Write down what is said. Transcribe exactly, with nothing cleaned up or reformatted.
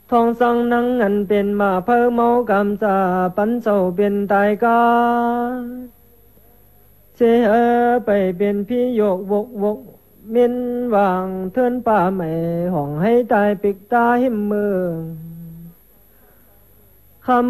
ทองสังนังอันเป็นมาเพิ่มเมากำจาปันเจ้าเป็นตายกาเจเอไปเป็นพี่โยกวกวกมินวางเทินป่าใหม่ห้องให้ตายปิกตาหิมเมือง